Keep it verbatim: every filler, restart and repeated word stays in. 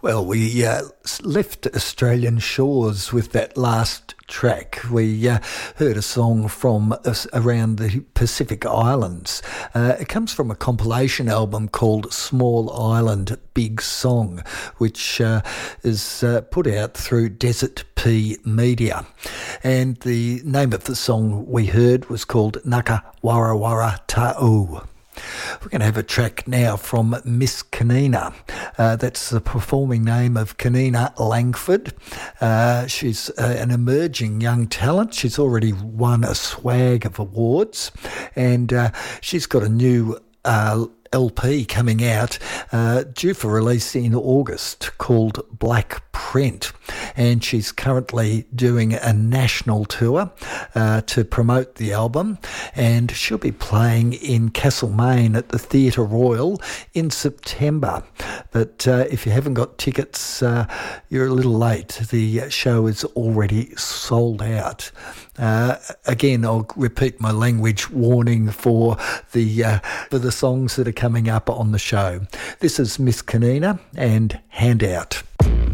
Well, we uh, left Australian shores with that last track. We uh, heard a song from uh, around the Pacific Islands. Uh, it comes from a compilation album called Small Island Big Song, which uh, is uh, put out through Desert P Media. And the name of the song we heard was called Naka Wara Wara Ta'u. We're going to have a track now from Miss Kanina. Uh, that's the performing name of Kanina Langford. Uh, she's uh, an emerging young talent. She's already won a swag of awards, and uh, she's got a new uh, L P coming out, uh, due for release in August, called Black Print, and she's currently doing a national tour uh, to promote the album, and she'll be playing in Castlemaine at the Theatre Royal in September. But uh, if you haven't got tickets, uh, you're a little late. The show is already sold out. Uh, again, I'll repeat my language warning for the uh, for the songs that are coming up on the show. This is Miss Kanina and Handout.